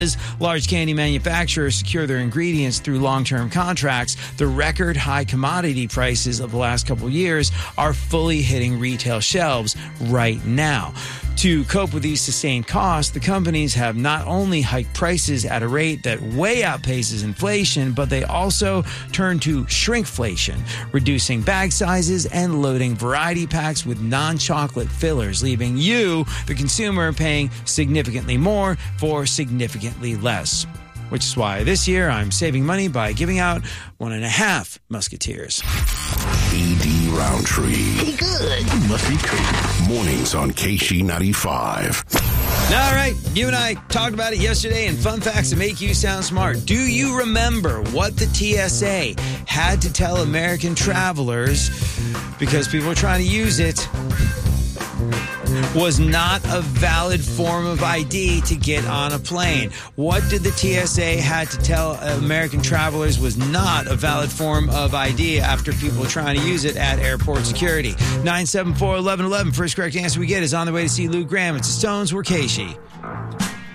Large candy manufacturers secure their ingredients through long-term contracts. The record high commodity prices of the last couple of years are fully hitting retail shelves right now. To cope with these sustained costs, the companies have not only hiked prices at a rate that way outpaces inflation, but they also turn to shrinkflation, reducing bag sizes and loading variety packs with non-chocolate fillers, leaving you, the consumer, paying significantly more for significantly less. Which is why this year I'm saving money by giving out 1.5 Musketeers. E.D. Roundtree. Pretty good. Must be cool. Mornings on KC95. All right, you and I talked about it yesterday in Fun Facts to Make You Sound Smart. Do you remember what the TSA had to tell American travelers, because people were trying to use it, was not a valid form of ID to get on a plane? What did the TSA had to tell American travelers was not a valid form of ID after people were trying to use it at airport security? 974-1111. First correct answer we get is on the way to see Lou Graham. It's the Stones. We're Keishi.